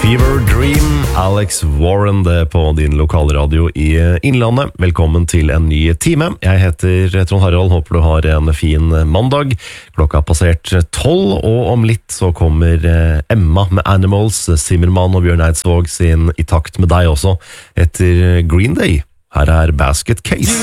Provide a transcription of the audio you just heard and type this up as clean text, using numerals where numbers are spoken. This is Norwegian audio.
Fever Dream, Alex Warren, det på din lokalradio i Innlandet. Velkommen til en ny time. Jeg heter Trond Harald, håper du har en fin mandag. Klokka har passert 12, og om litt så kommer Emma med Animals, Zimmermann og Bjørn Eidsvåg sin I takt med deg også, etter Green Day. Her er Basket Case.